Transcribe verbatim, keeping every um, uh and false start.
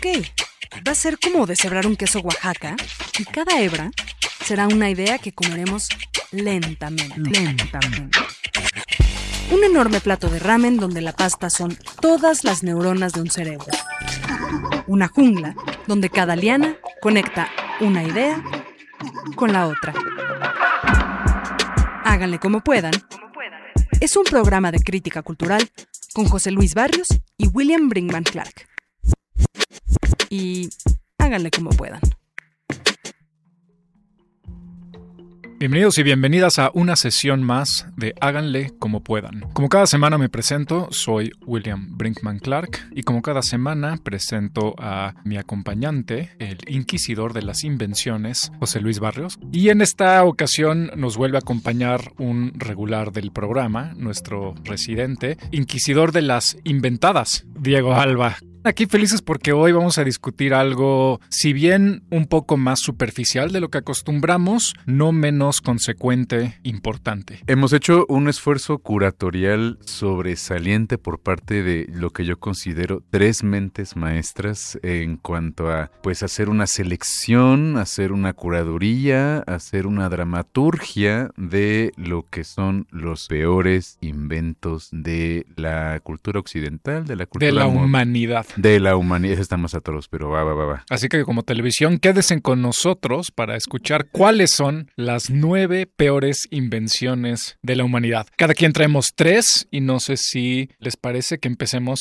Ok, va a ser como deshebrar un queso Oaxaca y cada hebra será una idea que comeremos lentamente. Lentamente. Un enorme plato de ramen donde la pasta son todas las neuronas de un cerebro. Una jungla donde cada liana conecta una idea con la otra. Háganle como puedan. Es un programa de crítica cultural con José Luis Barrios y William Brinkman Clark. Y háganle como puedan. Bienvenidos y bienvenidas a una sesión más de Háganle como puedan. Como cada semana me presento, soy William Brinkman Clark y como cada semana presento a mi acompañante, el inquisidor de las invenciones, José Luis Barrios. Y en esta ocasión nos vuelve a acompañar un regular del programa, nuestro residente, inquisidor de las inventadas, Diego Alba. Aquí felices porque hoy vamos a discutir algo, si bien un poco más superficial de lo que acostumbramos, no menos consecuente, importante. Hemos hecho un esfuerzo curatorial sobresaliente por parte de lo que yo considero tres mentes maestras en cuanto a, pues, hacer una selección, hacer una curaduría, hacer una dramaturgia de lo que son los peores inventos de la cultura occidental, de la cultura... De la humanidad. De la humanidad, estamos a todos, pero va, va, va, va. Así que como televisión, quédense con nosotros para escuchar cuáles son las nueve peores invenciones de la humanidad. Cada quien traemos tres y no sé si les parece que empecemos